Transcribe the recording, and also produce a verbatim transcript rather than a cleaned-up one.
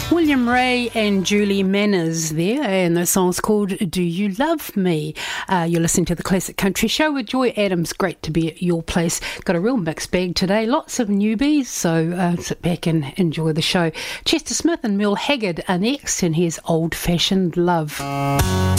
William Ray and Julie Manners there, and the song's called Do You Love Me? Uh, you're listening to the Classic Country Show with Joy Adams. Great to be at your place. Got a real mixed bag today, lots of newbies, so uh, sit back and enjoy the show. Chester Smith and Merle Haggard are next, and here's Old Fashioned Love.